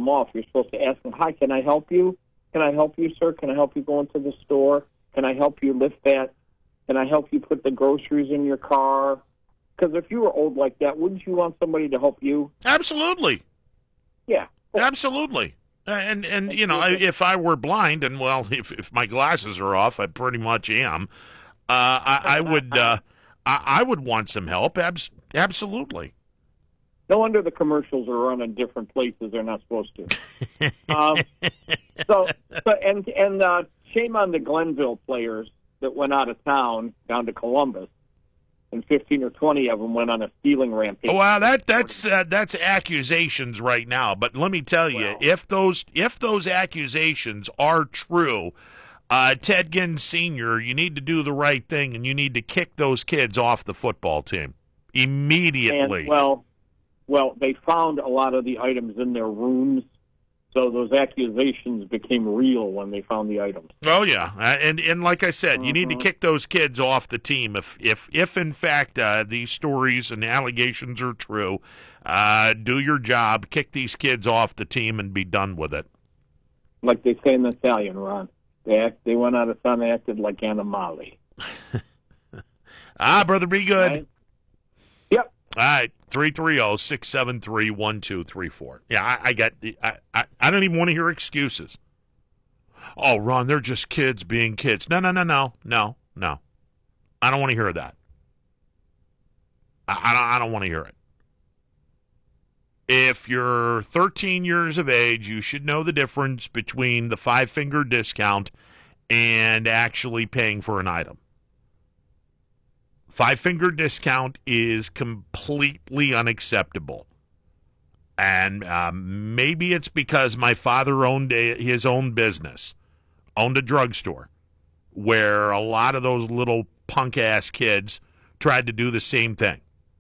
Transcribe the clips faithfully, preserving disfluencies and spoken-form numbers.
them off. You're supposed to ask them, hi, can I help you? Can I help you, sir? Can I help you go into the store? Can I help you lift that? Can I help you put the groceries in your car? Because if you were old like that, wouldn't you want somebody to help you? Absolutely. Yeah. Absolutely. And, and you know, if I were blind, and, well, if, if my glasses are off, I pretty much am, uh, I, I would uh, I, I would want some help. Abs- absolutely. No wonder the commercials are run in different places they're not supposed to. um, so, so, and, and uh, shame on the Glenville players that went out of town down to Columbus. And fifteen or twenty of them went on a stealing rampage. Well, that that's uh, that's accusations right now. But let me tell you, well, if those if those accusations are true, uh, Ted Ginn Senior, you need to do the right thing, and you need to kick those kids off the football team immediately. And, well, well, they found a lot of the items in their rooms. So those accusations became real when they found the items. Oh yeah, uh, and and like I said, mm-hmm. you need to kick those kids off the team if if if in fact uh, these stories and allegations are true. Uh, do your job, kick these kids off the team, and be done with it. Like they say in Italian, Ron. They act, they went out of town, they acted like animali. ah, brother, be good. Right? Yep. All right, three three zero, six seven three, one two three four. Yeah, I, I got. I, I I don't even want to hear excuses. Oh, Ron, they're just kids being kids. No, no, no, no, no, no. I don't want to hear that. I, I don't. I don't want to hear it. If you're thirteen years of age, you should know the difference between the five-finger discount and actually paying for an item. Five-finger discount is completely unacceptable. And um, maybe it's because my father owned a, his own business, owned a drugstore, where a lot of those little punk-ass kids tried to do the same thing.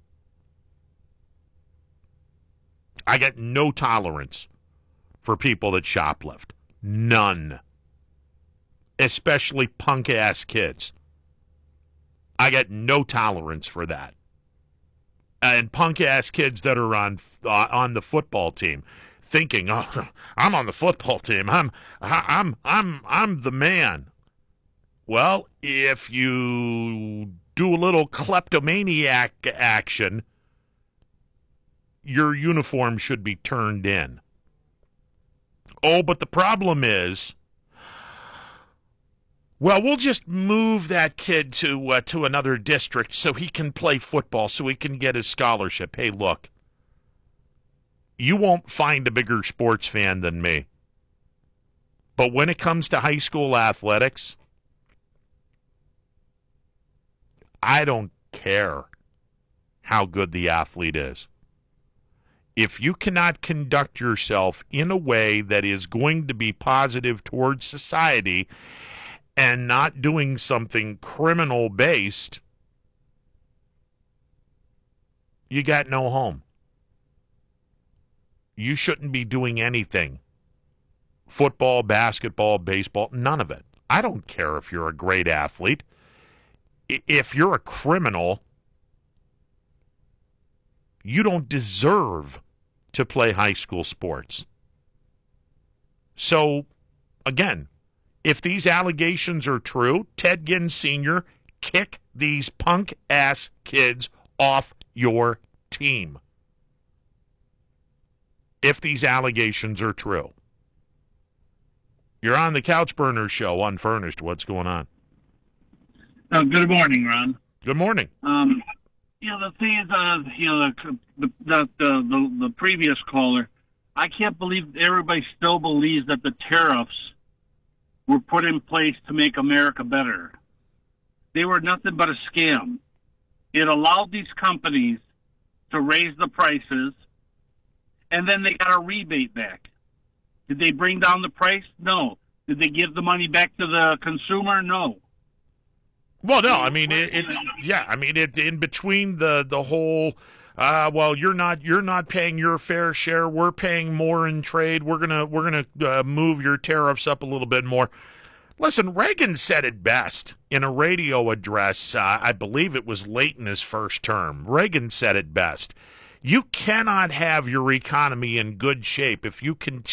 I got no tolerance for people that shoplift. None. Especially punk-ass kids. I got no tolerance for that. And punk-ass kids that are on uh, on the football team, thinking, "Oh, I'm on the football team. I'm I'm I'm I'm the man." Well, if you do a little kleptomaniac action, your uniform should be turned in. Oh, but the problem is, well, we'll just move that kid to uh, to another district so he can play football, so he can get his scholarship. Hey, look, you won't find a bigger sports fan than me. But when it comes to high school athletics, I don't care how good the athlete is. If you cannot conduct yourself in a way that is going to be positive towards society and not doing something criminal-based, you got no home. You shouldn't be doing anything. Football, basketball, baseball, none of it. I don't care if you're a great athlete. If you're a criminal, you don't deserve to play high school sports. So, again, if these allegations are true, Ted Ginn Senior, kick these punk-ass kids off your team. If these allegations are true. You're on the Couch Burner Show, Unfurnished. What's going on? Uh, good morning, Ron. Good morning. Um, you know, the thing is, uh, you know, the, the, the, the, the previous caller, I can't believe everybody still believes that the tariffs were put in place to make America better. They were nothing but a scam. It allowed these companies to raise the prices, and then they got a rebate back. Did they bring down the price? No. Did they give the money back to the consumer? No. Well, no, I mean it, it's yeah. I mean it in between the the whole. Uh, well, you're not you're not paying your fair share. We're paying more in trade. We're gonna we're gonna uh, move your tariffs up a little bit more. Listen, Reagan said it best in a radio address. Uh, I believe it was late in his first term. Reagan said it best. You cannot have your economy in good shape if you continue